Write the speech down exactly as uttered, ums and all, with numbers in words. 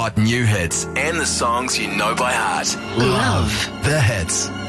hot new hits and the songs you know by heart. Love the hits.